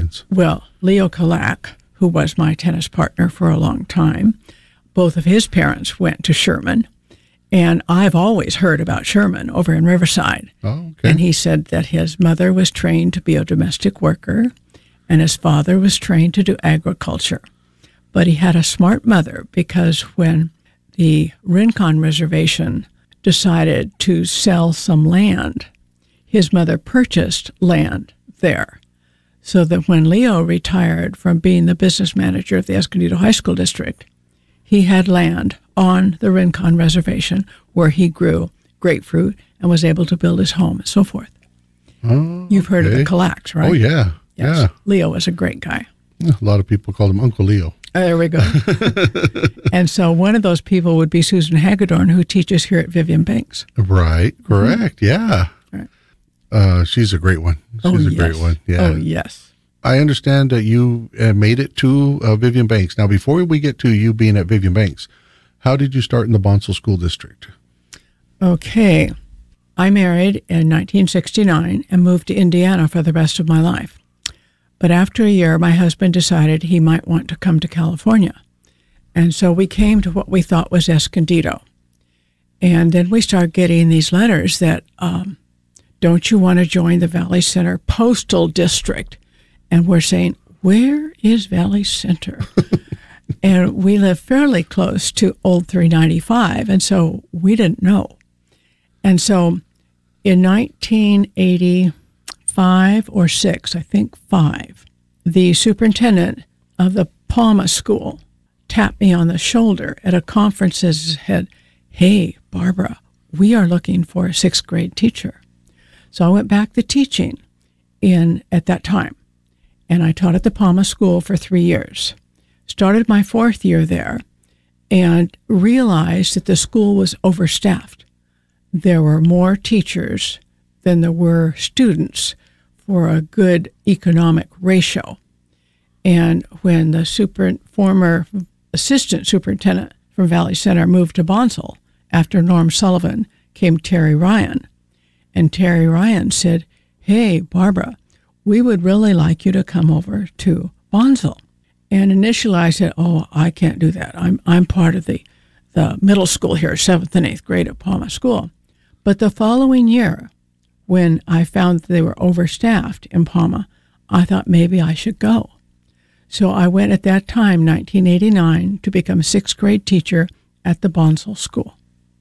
Indians? Well, Leo Kalak, who was my tennis partner for a long time, both of his parents went to Sherman. And I've always heard about Sherman over in Riverside. Oh, okay. And he said that his mother was trained to be a domestic worker and his father was trained to do agriculture. But he had a smart mother because when the Rincon Reservation decided to sell some land, his mother purchased land there. So that when Leo retired from being the business manager of the Escondido High School District, he had land on the Rincon Reservation where he grew grapefruit and was able to build his home and so forth. Oh, You've heard of the Kalaks, right? Oh, yeah. Yes. Yeah. Leo was a great guy. A lot of people called him Uncle Leo. There we go. And so one of those people would be Susan Hagedorn, who teaches here at Vivian Banks. Right. Correct. Yeah. Right. She's a great one. She's a great one. Yeah. Oh, yes. I understand that you made it to Vivian Banks. Now, before we get to you being at Vivian Banks, how did you start in the Bonsall School District? Okay. I married in 1969 and moved to Indiana for the rest of my life. But after a year, my husband decided he might want to come to California. And so we came to what we thought was Escondido. And then we started getting these letters that, don't you want to join the Valley Center Postal District? And we're saying, where is Valley Center? And we live fairly close to Old 395, and so we didn't know. And so in 1985 or 6, I think 5, the superintendent of the Palma School tapped me on the shoulder at a conference and said, hey, Barbara, we are looking for a 6th grade teacher. So I went back to teaching at that time. And I taught at the Palma School for 3 years. Started my 4th year there and realized that the school was overstaffed. There were more teachers than there were students for a good economic ratio. And when the former assistant superintendent from Valley Center moved to Bonsall, after Norm Sullivan came Terry Ryan. And Terry Ryan said, hey, Barbara, we would really like you to come over to Bonsall. And initially I said, oh, I can't do that. I'm part of the middle school here, 7th and 8th grade at Palma School. But the following year, when I found that they were overstaffed in Palma, I thought maybe I should go. So I went at that time, 1989, to become a 6th grade teacher at the Bonsall School.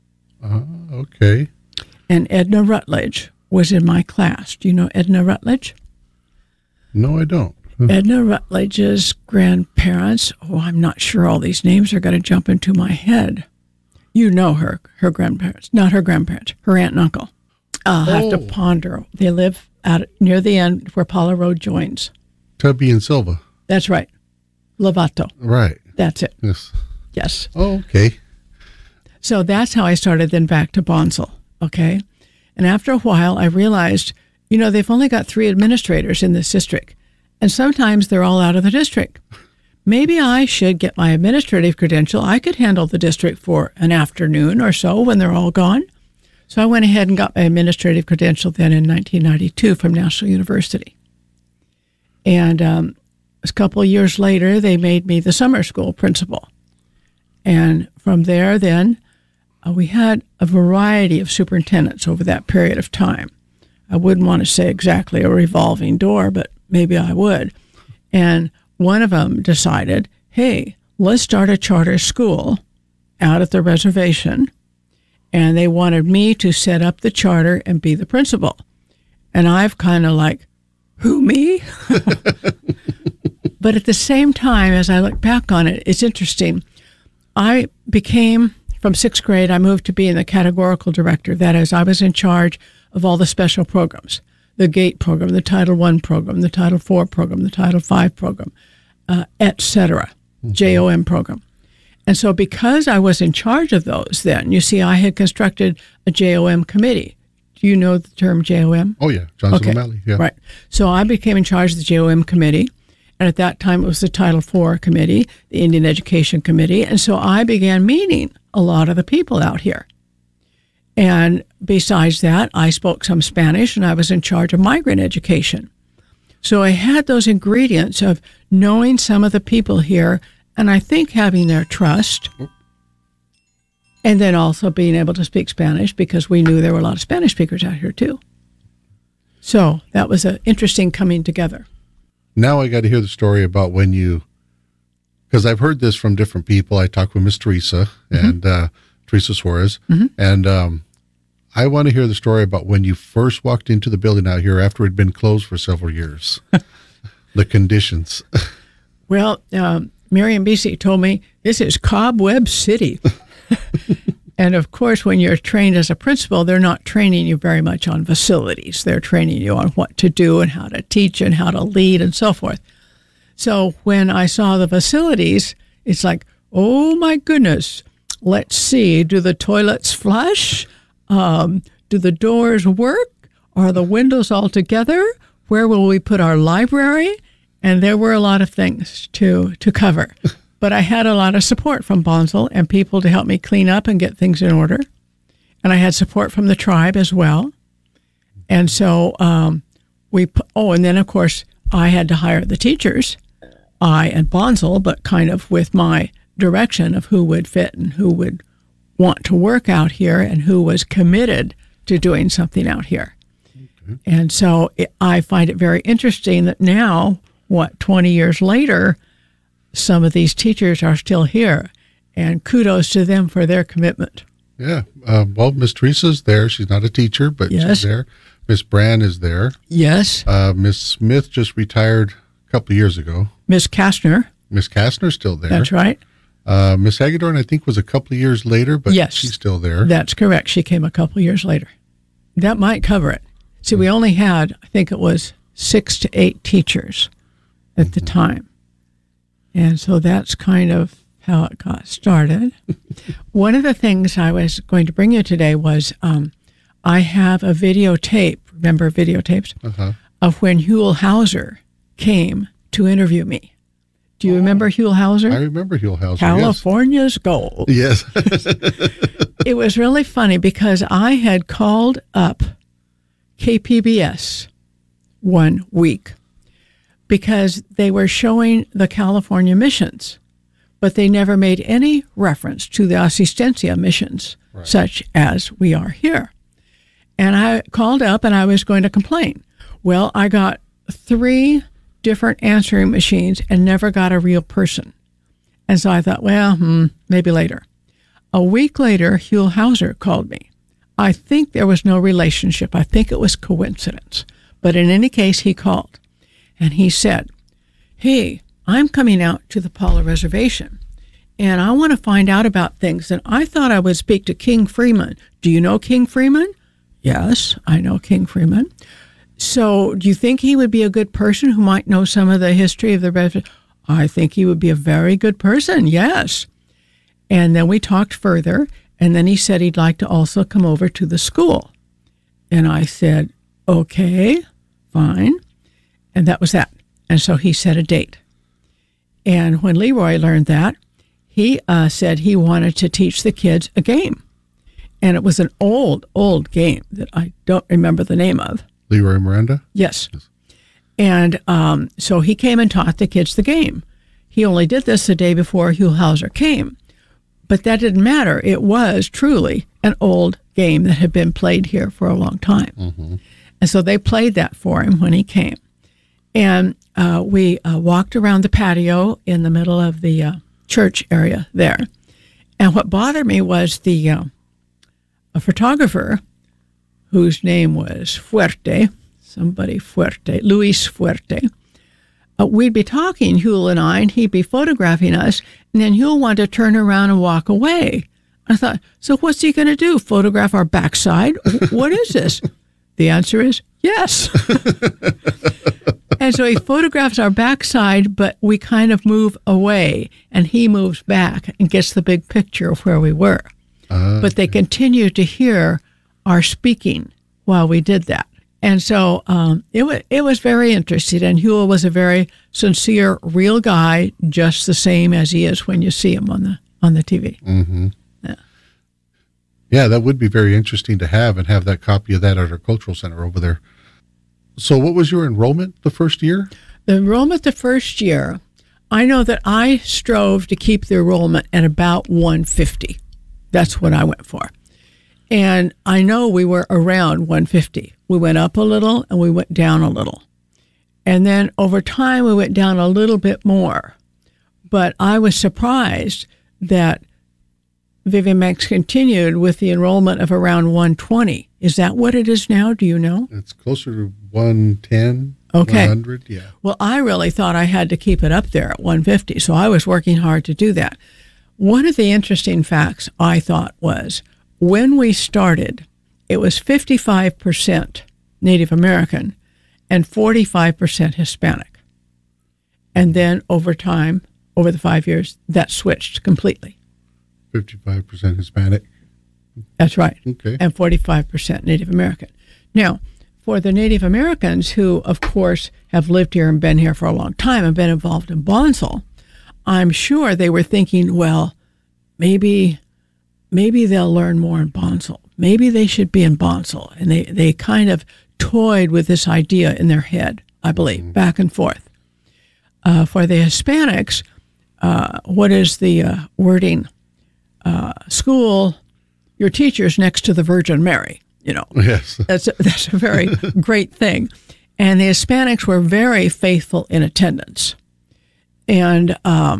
Okay. And Edna Rutledge was in my class. Do you know Edna Rutledge? No, I don't. Edna Rutledge's grandparents, I'm not sure all these names are going to jump into my head. You know her grandparents, not her grandparents, her aunt and uncle. I'll have to ponder. They live out near the end where Paula Road joins. Tubby and Silva. That's right. Lovato. Right. That's it. Yes. Yes. Oh, okay. So that's how I started then back to Bonsall, okay? And after a while, I realized, they've only got 3 administrators in this district, and sometimes they're all out of the district. Maybe I should get my administrative credential. I could handle the district for an afternoon or so when they're all gone. So I went ahead and got my administrative credential then in 1992 from National University. And a couple of years later, they made me the summer school principal. And from there then, we had a variety of superintendents over that period of time. I wouldn't want to say exactly a revolving door, but maybe I would. And one of them decided, hey, let's start a charter school out at the reservation. And they wanted me to set up the charter and be the principal. And I've kind of like, who, me? But at the same time, as I look back on it, it's interesting. I became, from 6th grade, I moved to being the categorical director. That is, I was in charge of all the special programs, the GATE program, the Title I program, the Title IV program, the Title V program, et cetera, JOM program. And so because I was in charge of those then, you see, I had constructed a JOM committee. Do you know the term JOM? Oh, yeah. Johnson O'Malley. Yeah. Right. So I became in charge of the JOM committee. And at that time, it was the Title IV committee, the Indian Education Committee. And so I began meeting a lot of the people out here. And besides that, I spoke some Spanish, and I was in charge of migrant education. So I had those ingredients of knowing some of the people here, and I think having their trust, and then also being able to speak Spanish because we knew there were a lot of Spanish speakers out here too. So that was an interesting coming together. Now I got to hear the story about when you, because I've heard this from different people. I talked with Miss Teresa and Teresa Suarez, and I want to hear the story about when you first walked into the building out here after it had been closed for several years. The conditions. Well, Miriam Bisi told me this is Cobweb City. And of course, when you're trained as a principal, they're not training you very much on facilities. They're training you on what to do and how to teach and how to lead and so forth. So when I saw the facilities, it's like, oh my goodness, let's see, do the toilets flush? Do the doors work? Are the windows all together? Where will we put our library? And there were a lot of things to cover. But I had a lot of support from Bonsall and people to help me clean up and get things in order. And I had support from the tribe as well. And so and then of course I had to hire the teachers, I and Bonsall, but kind of with my direction of who would fit and who would want to work out here and who was committed to doing something out here. Okay. And so I find it very interesting that now, 20 years later, some of these teachers are still here, and kudos to them for their commitment. Yeah. Well, Miss Teresa's there. She's not a teacher, but she's there. Miss Brand is there. Yes. Miss Smith just retired a couple of years ago. Miss Kastner. Miss Kastner's still there. That's right. Miss Hagedorn, I think, was a couple of years later, but yes, she's still there. That's correct. She came a couple of years later. That might cover it. See, we only had, I think it was 6 to 8 teachers at the time. And so that's kind of how it got started. One of the things I was going to bring you today was I have a videotape, remember videotapes, of when Huell Hauser came to interview me. Do you remember Huell Hauser? I remember Huell Hauser, California's Gold. Yes. It was really funny because I had called up KPBS one week because they were showing the California missions, but they never made any reference to the Asistencia missions, such as we are here. And I called up and I was going to complain. Well, I got 3 different answering machines and never got a real person. And so I thought, well, maybe later. A week later, Huell Hauser called me. I think there was no relationship. I think it was coincidence. But in any case, he called. And he said, hey, I'm coming out to the Paula Reservation, and I want to find out about things. And I thought I would speak to King Freeman. Do you know King Freeman? Yes, I know King Freeman. So do you think he would be a good person who might know some of the history of the reservation? I think he would be a very good person, yes. And then we talked further, and then he said he'd like to also come over to the school. And I said, okay, fine. And that was that. And so he set a date. And when Leroy learned that, he said he wanted to teach the kids a game. And it was an old game that I don't remember the name of. Leroy Miranda? Yes. And so he came and taught the kids the game. He only did this the day before Huell Hauser came. But that didn't matter. It was truly an old game that had been played here for a long time. Mm-hmm. And so they played that for him when he came. And we walked around the patio in the middle of the church area there. And what bothered me was a photographer whose name was Fuerte, Luis Fuerte. We'd be talking, Huell and I, and he'd be photographing us, and then Huell wanted to turn around and walk away. I thought, so what's he going to do, photograph our backside? What is this? The answer is yes. And so he photographs our backside, but we kind of move away, and he moves back and gets the big picture of where we were. But they continued to hear our speaking while we did that. And so it was very interesting, and Huell was a very sincere, real guy, just the same as he is when you see him on the TV. Mm-hmm. Yeah, that would be very interesting to have, and have that copy of that at our cultural center over there. So what was your enrollment the first year? The enrollment the first year, I know that I strove to keep the enrollment at about 150. That's what I went for. And I know we were around 150. We went up a little and we went down a little. And then over time, we went down a little bit more. But I was surprised that Vivian Banks continued with the enrollment of around 120. Is that what it is now? Do you know? It's closer to 110, okay. 100, yeah. Well, I really thought I had to keep it up there at 150, so I was working hard to do that. One of the interesting facts I thought was when we started, it was 55% Native American and 45% Hispanic. And then over time, over the 5 years, that switched completely. 55% Hispanic. That's right. Okay. And 45% Native American. Now, for the Native Americans who, of course, have lived here and been here for a long time and been involved in Bonsall, I'm sure they were thinking, well, maybe they'll learn more in Bonsall. Maybe they should be in Bonsall. And they kind of toyed with this idea in their head, I believe, back and forth. For the Hispanics, what is the wording? School, your teacher's next to the Virgin Mary, you know. Yes. That's a very great thing. And the Hispanics were very faithful in attendance. And,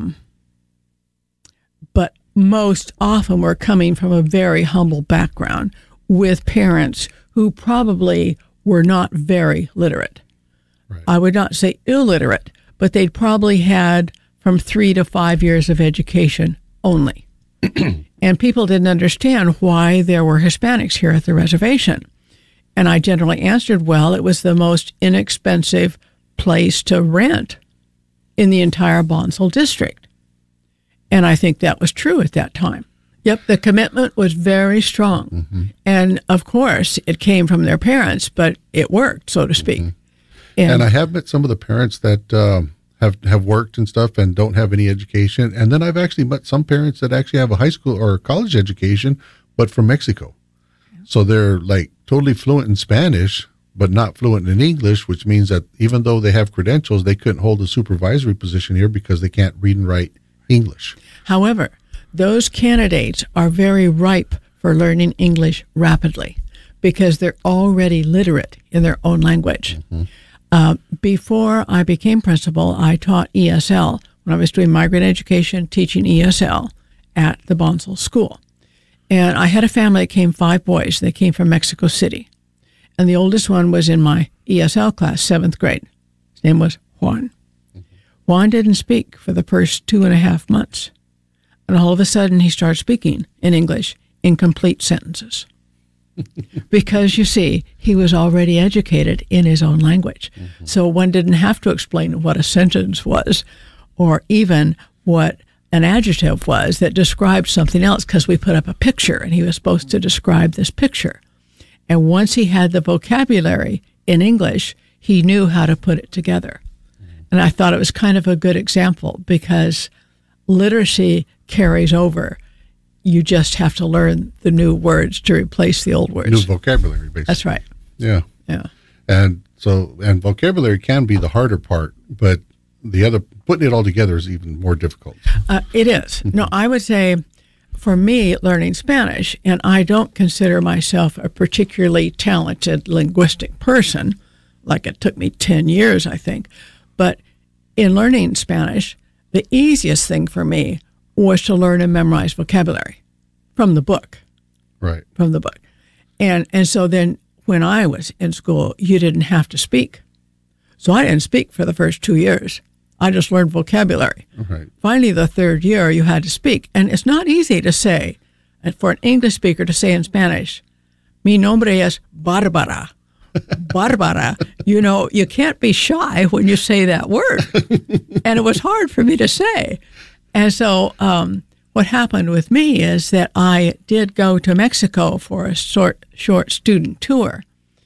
but most often were coming from a very humble background with parents who probably were not very literate. Right. I would not say illiterate, but they'd probably had from 3 to 5 years of education only. And people didn't understand why there were Hispanics here at the reservation. And I generally answered, well, it was the most inexpensive place to rent in the entire Bonsall district. And I think that was true at that time. Yep, the commitment was very strong. Mm-hmm. And of course, it came from their parents, but it worked, so to speak. Mm-hmm. And I have met some of the parents that have worked and stuff and don't have any education. And then I've actually met some parents that actually have a high school or college education, but from Mexico. So they're like totally fluent in Spanish, but not fluent in English, which means that even though they have credentials, they couldn't hold a supervisory position here because they can't read and write English. However, those candidates are very ripe for learning English rapidly because they're already literate in their own language. Mm-hmm. Before I became principal, I taught ESL when I was doing migrant education, teaching ESL at the Bonsall School. And I had a family that came 5 boys. They came from Mexico City. And the oldest one was in my ESL class, 7th grade. His name was Juan. Mm-hmm. Juan didn't speak for the first 2.5 months. And all of a sudden, he started speaking in English in complete sentences. Because, you see, he was already educated in his own language. Mm-hmm. So one didn't have to explain what a sentence was or even what an adjective was that described something else because we put up a picture and he was supposed to describe this picture. And once he had the vocabulary in English, he knew how to put it together. Mm-hmm. And I thought it was kind of a good example because literacy carries over. You just have to learn the new words to replace the old words. New vocabulary, basically. That's right. Yeah. Yeah. And vocabulary can be the harder part, but putting it all together is even more difficult. It is. No, I would say for me, learning Spanish, and I don't consider myself a particularly talented linguistic person, like it took me 10 years, I think. But in learning Spanish, the easiest thing for me was to learn and memorize vocabulary from the book. Right. From the book. And so then when I was in school, you didn't have to speak. So I didn't speak for the first 2 years. I just learned vocabulary. Right. Finally, the 3rd year, you had to speak. And it's not easy to say, and for an English speaker to say in Spanish, mi nombre es Barbara. Barbara, you can't be shy when you say that word. And it was hard for me to say. And so what happened with me is that I did go to Mexico for a short student tour.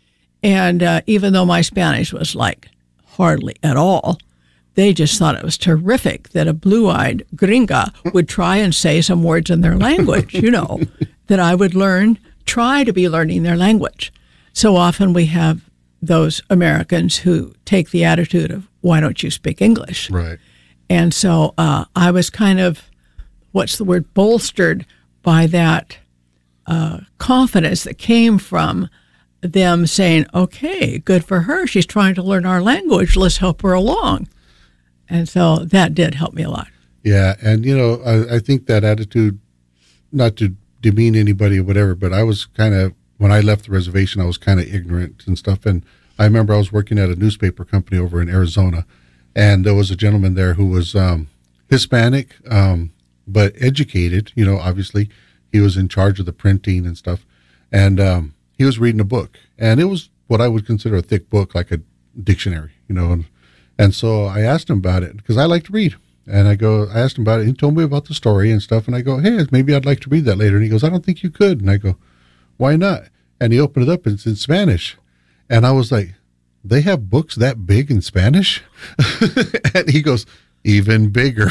And even though my Spanish was like hardly at all, they just thought it was terrific that a blue-eyed gringa would try and say some words in their language, that I would try to be learning their language. So often we have those Americans who take the attitude of, why don't you speak English? Right. And so I was kind of, bolstered by that confidence that came from them saying, okay, good for her. She's trying to learn our language. Let's help her along. And so that did help me a lot. Yeah. And, I think that attitude, not to demean anybody or whatever, but I was kind of, when I left the reservation, I was kind of ignorant and stuff. And I remember I was working at a newspaper company over in Arizona, and there was a gentleman there who was Hispanic, but educated, obviously. He was in charge of the printing and stuff. And he was reading a book. And it was what I would consider a thick book, like a dictionary, And so I asked him about it because I like to read. And I asked him about it. He told me about the story and stuff. And I go, hey, maybe I'd like to read that later. And he goes, I don't think you could. And I go, why not? And he opened it up and it's in Spanish. And I was like, they have books that big in Spanish? And he goes, even bigger.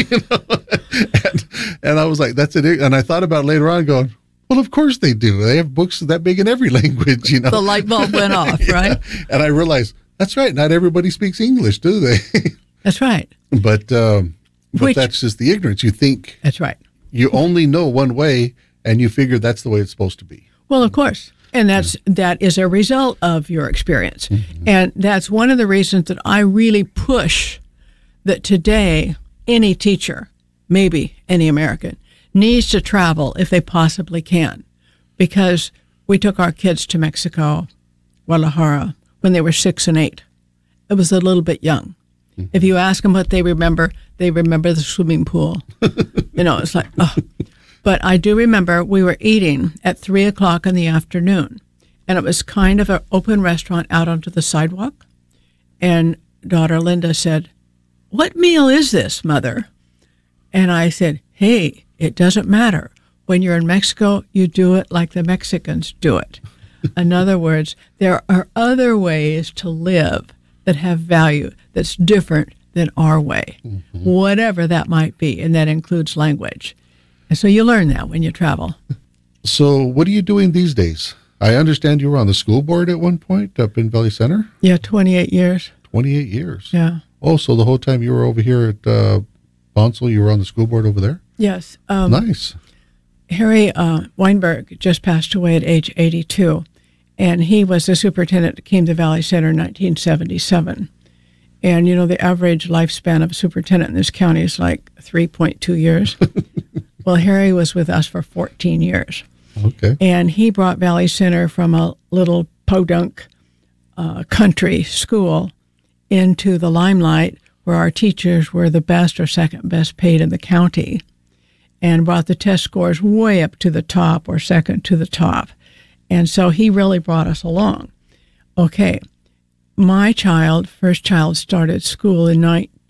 And I was like, that's it. And I thought about it later on going, well, of course they do. They have books that big in every language, The light bulb went off, right? And I realized, that's right. Not everybody speaks English, do they? That's right. But that's just the ignorance. You think that's right. You only know one way, and you figure that's the way it's supposed to be. Well, of course. And that is a result of your experience. Mm-hmm. And that's one of the reasons that I really push that today any teacher, maybe any American, needs to travel if they possibly can. Because we took our kids to Mexico, Guadalajara, when they were 6 and 8. It was a little bit young. Mm-hmm. If you ask them what they remember the swimming pool. It's like, oh. But I do remember we were eating at 3 o'clock in the afternoon, and it was kind of an open restaurant out onto the sidewalk. And daughter Linda said, what meal is this, Mother? And I said, hey, it doesn't matter. When you're in Mexico, you do it like the Mexicans do it. In other words, there are other ways to live that have value that's different than our way, whatever that might be, and that includes language. And so you learn that when you travel. So what are you doing these days? I understand you were on the school board at one point up in Valley Center? Yeah, 28 years. 28 years? Yeah. Oh, so the whole time you were over here at Bonsall, you were on the school board over there? Yes. Nice. Harry Weinberg just passed away at age 82, and he was the superintendent that came to Valley Center in 1977. And, the average lifespan of a superintendent in this county is like 3.2 years. Well, Harry was with us for 14 years. Okay. And he brought Valley Center from a little podunk country school into the limelight where our teachers were the best or second best paid in the county, and brought the test scores way up to the top or second to the top. And so he really brought us along. Okay. My first child started school in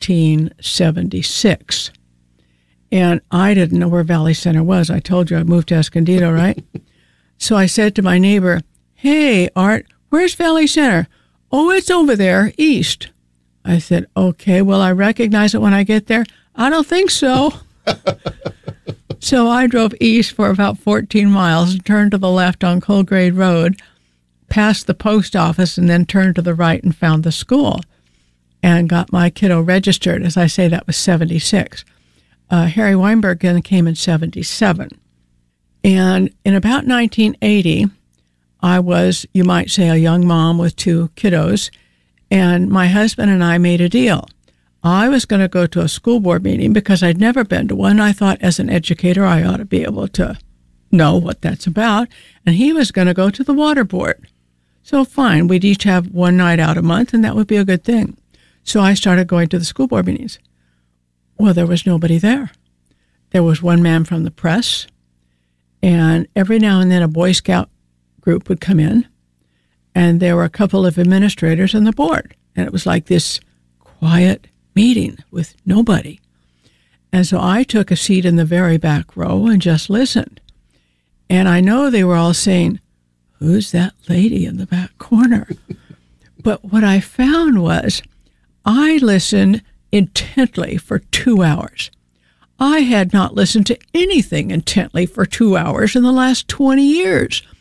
1976. And I didn't know where Valley Center was. I told you I moved to Escondido, right? So I said to my neighbor, hey, Art, where's Valley Center? Oh, it's over there, east. I said, okay, will I recognize it when I get there? I don't think so. So I drove east for about 14 miles and turned to the left on Colgrade Road, passed the post office, and then turned to the right and found the school and got my kiddo registered. As I say, that was 76. Harry Weinberg then came in 77. And in about 1980, I was, you might say, a young mom with 2 kiddos, and my husband and I made a deal. I was going to go to a school board meeting because I'd never been to one. I thought as an educator, I ought to be able to know what that's about. And he was going to go to the water board. So fine, we'd each have one night out a month, and that would be a good thing. So I started going to the school board meetings. Well, there was nobody there. There was one man from the press, and every now and then a Boy Scout group would come in, and there were a couple of administrators on the board. And it was like this quiet meeting with nobody. And so I took a seat in the very back row and just listened. And I know they were all saying, who's that lady in the back corner? But what I found was I listened intently for 2 hours. I had not listened to anything intently for 2 hours in the last 20 years.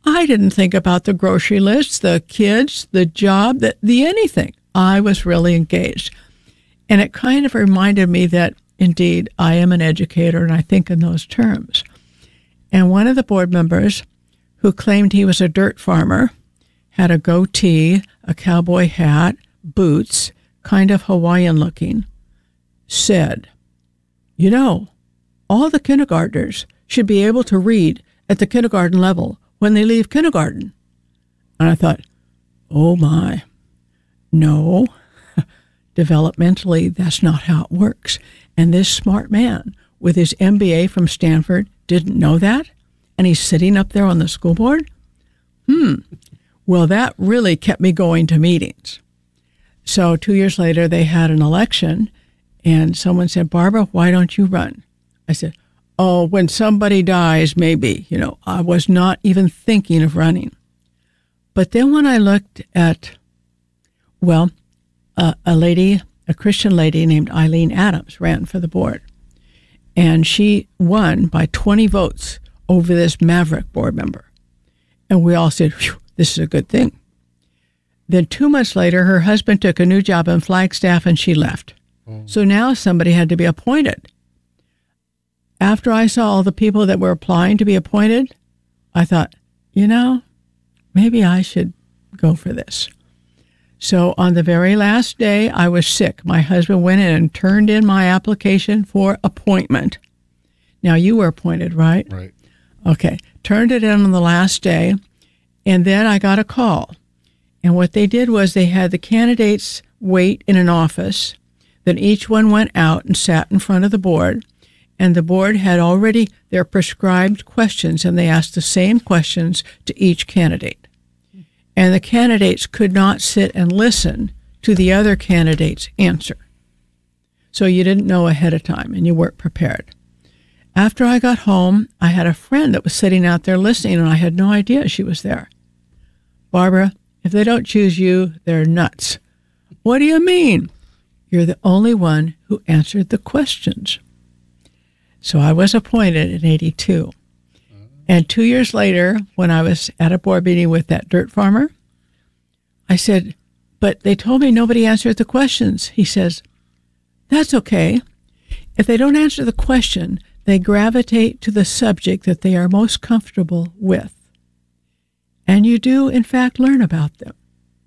I didn't think about the grocery list, the kids, the job, the anything. I was really engaged. And it kind of reminded me that, indeed, I am an educator and I think in those terms. And one of the board members who claimed he was a dirt farmer had a goatee, a cowboy hat, boots, kind of Hawaiian looking, said, "You know, all the kindergartners should be able to read at the kindergarten level when they leave kindergarten." And I thought, oh my, no, developmentally, that's not how it works. And this smart man with his MBA from Stanford didn't know that? And he's sitting up there on the school board? Well, that really kept me going to meetings. So 2 years later, they had an election, and someone said, "Barbara, why don't you run?" I said, "Oh, when somebody dies, maybe." I was not even thinking of running. But then when I looked at, a Christian lady named Eileen Adams ran for the board, and she won by 20 votes over this maverick board member. And we all said, "Phew, this is a good thing." Then 2 months later, her husband took a new job in Flagstaff and she left. So now somebody had to be appointed. After I saw all the people that were applying to be appointed, I thought, maybe I should go for this. So on the very last day, I was sick. My husband went in and turned in my application for appointment. Now, you were appointed, right? Right. Okay. Turned it in on the last day, and then I got a call. And what they did was they had the candidates wait in an office. Then each one went out and sat in front of the board. And the board had already their prescribed questions, and they asked the same questions to each candidate. And the candidates could not sit and listen to the other candidate's answer. So you didn't know ahead of time, and you weren't prepared. After I got home, I had a friend that was sitting out there listening, and I had no idea she was there. "Barbara, if they don't choose you, they're nuts." "What do you mean?" "You're the only one who answered the questions." So I was appointed in 82. And 2 years later, when I was at a board meeting with that dirt farmer, I said, "But they told me nobody answered the questions." He says, "That's okay. If they don't answer the question, they gravitate to the subject that they are most comfortable with. And you do, in fact, learn about them."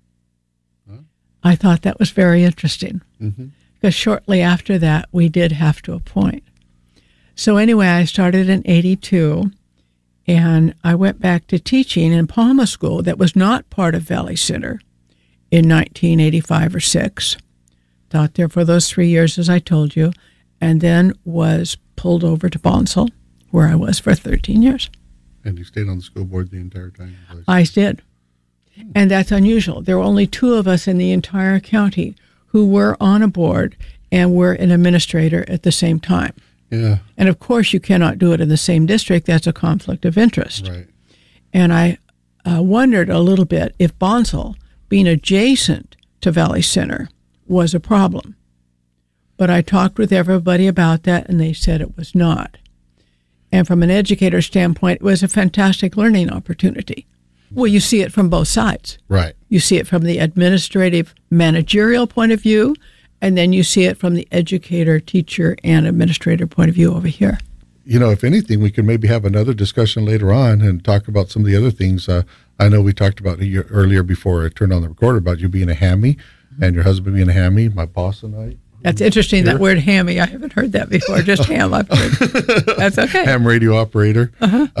I thought that was very interesting, because shortly after that, we did have to appoint. So anyway, I started in 82, and I went back to teaching in Palma School that was not part of Valley Center in 1985 or 6. Taught there for those 3 years, as I told you, and then was pulled over to Bonsall, where I was for 13 years. And you stayed on the school board the entire time? I did. And that's unusual. There were only 2 of us in the entire county who were on a board and were an administrator at the same time. Yeah. And of course, you cannot do it in the same district. That's a conflict of interest. Right. And I wondered a little bit if Bonsall, being adjacent to Valley Center, was a problem. But I talked with everybody about that, and they said it was not. And from an educator standpoint, it was a fantastic learning opportunity. Well, you see it from both sides. Right. You see it from the administrative, managerial point of view, and then you see it from the educator, teacher, and administrator point of view over here. If anything, we could maybe have another discussion later on and talk about some of the other things. I know we talked about earlier before I turned on the recorder about you being a hammy and your husband being a hammy, my boss and I. That's interesting, that word hammy. I haven't heard that before, just ham I've heard. That's okay. Ham radio operator.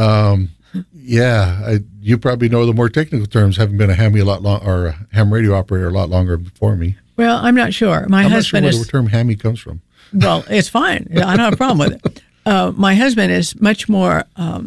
You probably know the more technical terms, having been a hammy a lot or a ham radio operator a lot longer before me. Well, I'm not sure. My I'm husband not sure where the term hammy comes from. Well, it's fine. I don't have a problem with it. My husband is much more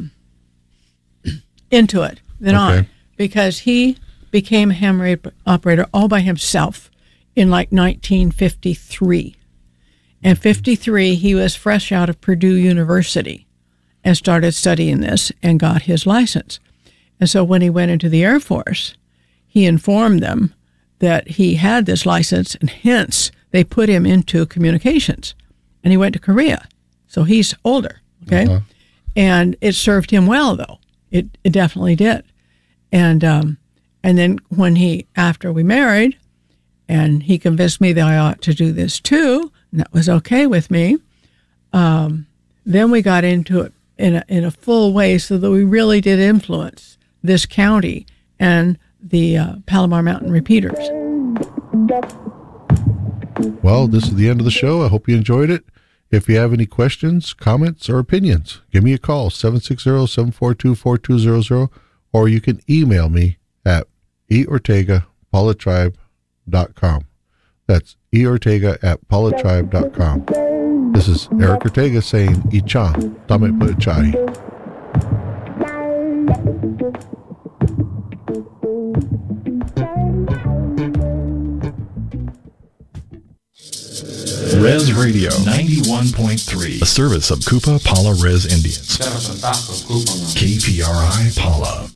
into it than I, because he became a ham radio operator all by himself in like 1953. In 53, he was fresh out of Purdue University and started studying this and got his license. And so when he went into the Air Force, he informed them that he had this license, and hence they put him into communications. And he went to Korea. So he's older, okay? And it served him well, though. It definitely did. And then after we married, and he convinced me that I ought to do this too, and that was okay with me. Then we got into it in a full way, so that we really did influence this county and the Palomar Mountain Repeaters. Well, this is the end of the show. I hope you enjoyed it. If you have any questions, comments, or opinions, give me a call, 760-742-4200, or you can email me at eortega@paulatribe.com. That's eortega@paulatribe.com. This is Eric Ortega saying, Icha, Tame Pachai. Res Radio 91.3, a service of Kupa Pala Res Indians. KPRI Pala.